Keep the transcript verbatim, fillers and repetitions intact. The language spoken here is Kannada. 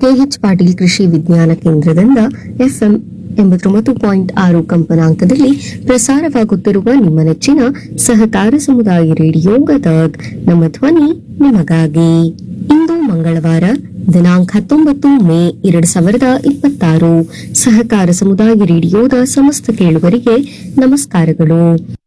ಕೆಎಚ್ ಪಾಟೀಲ್ ಕೃಷಿ ವಿಜ್ಞಾನ ಕೇಂದ್ರದಿಂದ ಎಫ್ಎಂ ಎಂಬತ್ತೊಂಬತ್ತು ಪಾಯಿಂಟ್ ಆರು ಕಂಪನಾಂಕದಲ್ಲಿ ಪ್ರಸಾರವಾಗುತ್ತಿರುವ ನಿಮ್ಮ ನೆಚ್ಚಿನ ಸಹಕಾರ ಸಮುದಾಯ ರೇಡಿಯೋ ಗದಗ್ ನಮ್ಮ ಧ್ವನಿ ನಿಮಗಾಗಿ. ಇಂದು ಮಂಗಳವಾರ ದಿನಾಂಕ ಹತ್ತೊಂಬತ್ತು ಮೇ ಎರಡ್ ಸಾವಿರದ ಇಪ್ಪತ್ತಾರು. ಸಹಕಾರ ಸಮುದಾಯ ರೇಡಿಯೋದ ಸಮಸ್ತ ಕೇಳುಗರಿಗೆ ನಮಸ್ಕಾರಗಳು.